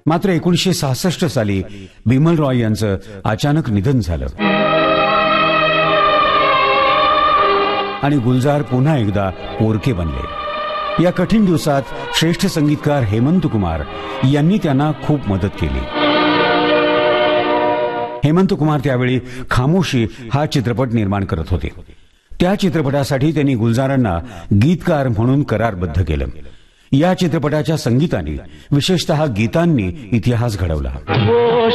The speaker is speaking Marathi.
मात्र 1966 साली बिमल रॉय यांचं अचानक निधन झालं आणि गुलजार पुन्हा एकदा पोरके बनले. या कठीण दिवसात श्रेष्ठ संगीतकार हेमंत कुमार यांनी त्यांना खूप मदत केली. हेमंत कुमार त्यावेळी खामोशी हा चित्रपट निर्माण करत होते. त्या चित्रपटासाठी त्यांनी गुलजारांना गीतकार म्हणून करारबद्ध केलं. या चित्रपटाच्या संगीताने, विशेषतः गीतांनी इतिहास घडवला.